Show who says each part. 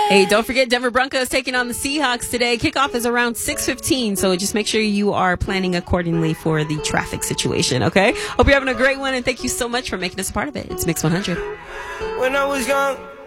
Speaker 1: Hey, don't forget Denver Broncos taking on the Seahawks today. Kickoff is around 6:15, so just make sure you are planning accordingly for the traffic situation, okay? Hope you're having a great one, and thank you so much for making us a part of it. It's Mix 100.
Speaker 2: When I was young